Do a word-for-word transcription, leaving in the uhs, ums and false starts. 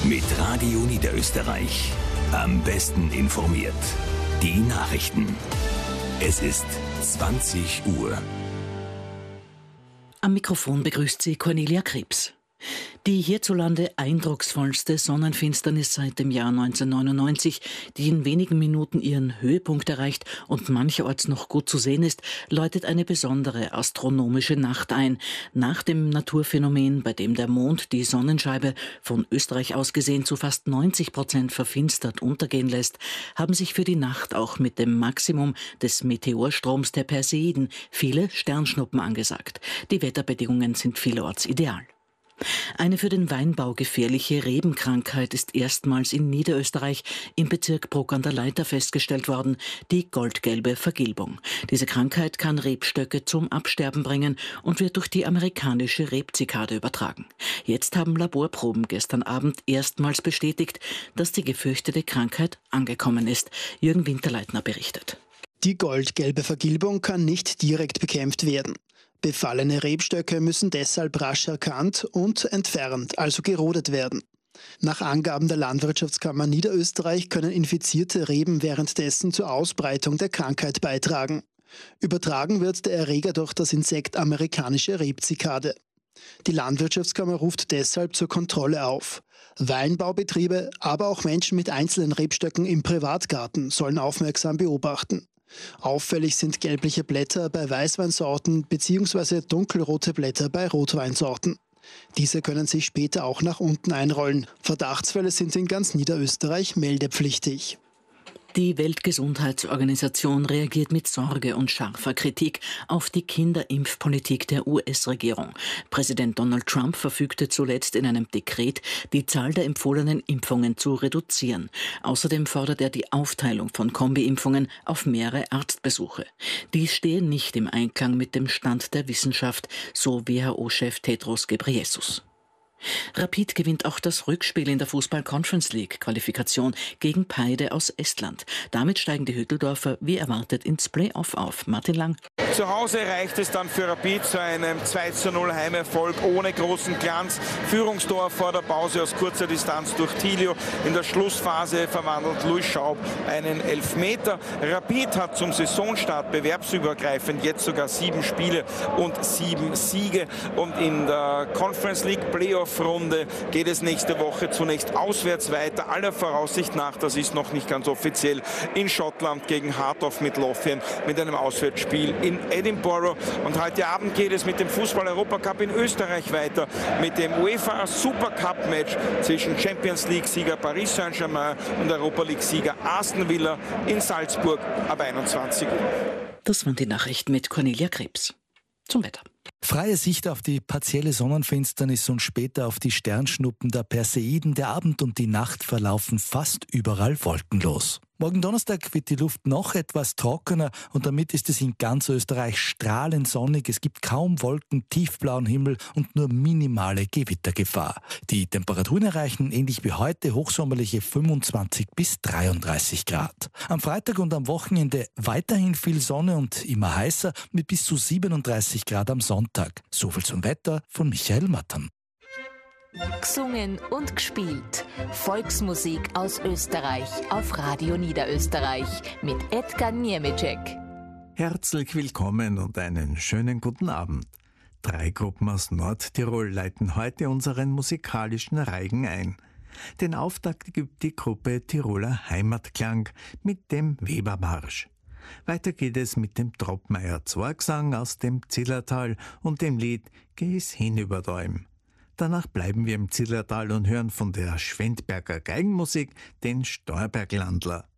Mit Radio Niederösterreich. Am besten informiert. Die Nachrichten. Es ist zwanzig Uhr. Am Mikrofon begrüßt sie Cornelia Krebs. Die hierzulande eindrucksvollste Sonnenfinsternis seit dem Jahr neunzehnhundertneunundneunzig, die in wenigen Minuten ihren Höhepunkt erreicht und mancherorts noch gut zu sehen ist, läutet eine besondere astronomische Nacht ein. Nach dem Naturphänomen, bei dem der Mond die Sonnenscheibe von Österreich aus gesehen zu fast neunzig Prozent verfinstert untergehen lässt, haben sich für die Nacht auch mit dem Maximum des Meteorstroms der Perseiden viele Sternschnuppen angesagt. Die Wetterbedingungen sind vielerorts ideal. Eine für den Weinbau gefährliche Rebenkrankheit ist erstmals in Niederösterreich im Bezirk Bruck an der Leiter festgestellt worden, die goldgelbe Vergilbung. Diese Krankheit kann Rebstöcke zum Absterben bringen und wird durch die amerikanische Rebzikade übertragen. Jetzt haben Laborproben gestern Abend erstmals bestätigt, dass die gefürchtete Krankheit angekommen ist. Jürgen Winterleitner berichtet. Die goldgelbe Vergilbung kann nicht direkt bekämpft werden. Befallene Rebstöcke müssen deshalb rasch erkannt und entfernt, also gerodet werden. Nach Angaben der Landwirtschaftskammer Niederösterreich können infizierte Reben währenddessen zur Ausbreitung der Krankheit beitragen. Übertragen wird der Erreger durch das Insekt amerikanische Rebzikade. Die Landwirtschaftskammer ruft deshalb zur Kontrolle auf. Weinbaubetriebe, aber auch Menschen mit einzelnen Rebstöcken im Privatgarten sollen aufmerksam beobachten. Auffällig sind gelbliche Blätter bei Weißweinsorten bzw. dunkelrote Blätter bei Rotweinsorten. Diese können sich später auch nach unten einrollen. Verdachtsfälle sind in ganz Niederösterreich meldepflichtig. Die Weltgesundheitsorganisation reagiert mit Sorge und scharfer Kritik auf die Kinderimpfpolitik der U S-Regierung. Präsident Donald Trump verfügte zuletzt in einem Dekret, die Zahl der empfohlenen Impfungen zu reduzieren. Außerdem fordert er die Aufteilung von Kombi-Impfungen auf mehrere Arztbesuche. Dies stehe nicht im Einklang mit dem Stand der Wissenschaft, so W H O-Chef Tedros Ghebreyesus. Rapid gewinnt auch das Rückspiel in der Fußball-Conference-League-Qualifikation gegen Paide aus Estland. Damit steigen die Hütteldorfer wie erwartet ins Playoff auf. Martin Lang. Zu Hause reicht es dann für Rapid zu einem zwei zu null Heimerfolg ohne großen Glanz. Führungstor vor der Pause aus kurzer Distanz durch Tilio. In der Schlussphase verwandelt Luis Schaub einen Elfmeter. Rapid hat zum Saisonstart bewerbsübergreifend jetzt sogar sieben Spiele und sieben Siege. Und in der Conference League Playoff Runde geht es nächste Woche zunächst auswärts weiter. Aller Voraussicht nach, das ist noch nicht ganz offiziell, in Schottland gegen Heart of Midlothian mit einem Auswärtsspiel in Edinburgh. Und heute Abend geht es mit dem Fußball-Europacup in Österreich weiter, mit dem UEFA Super Cup Match zwischen Champions League-Sieger Paris Saint-Germain und Europa League-Sieger Aston Villa in Salzburg ab einundzwanzig Uhr. Das waren die Nachrichten mit Cornelia Krebs. Zum Wetter. Freie Sicht auf die partielle Sonnenfinsternis und später auf die Sternschnuppen der Perseiden. Der Abend und die Nacht verlaufen fast überall wolkenlos. Morgen Donnerstag wird die Luft noch etwas trockener und damit ist es in ganz Österreich strahlend sonnig. Es gibt kaum Wolken, tiefblauen Himmel und nur minimale Gewittergefahr. Die Temperaturen erreichen ähnlich wie heute hochsommerliche fünfundzwanzig bis dreiunddreißig Grad. Am Freitag und am Wochenende weiterhin viel Sonne und immer heißer mit bis zu siebenunddreißig Grad am Sonntag. Soviel zum Wetter von Michael Mattern. Gesungen und gespielt. Volksmusik aus Österreich auf Radio Niederösterreich mit Edgar Niemicek. Herzlich willkommen und einen schönen guten Abend. Drei Gruppen aus Nordtirol leiten heute unseren musikalischen Reigen ein. Den Auftakt gibt die Gruppe Tiroler Heimatklang mit dem Webermarsch. Weiter geht es mit dem Troppmeier Zwergsang aus dem Zillertal und dem Lied Geh's hinüber Däum. Danach bleiben wir im Zillertal und hören von der Schwendberger Geigenmusik den Steuerberglandler.